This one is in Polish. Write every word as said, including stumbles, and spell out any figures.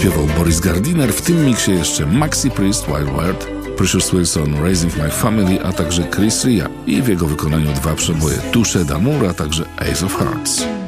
śpiewał Boris Gardiner, w tym miksie jeszcze Maxi Priest, Wild World, Precious Wilson, Raising My Family, a także Chris Ria i w jego wykonaniu dwa przeboje Touche d'Amour, a także Ace of Hearts.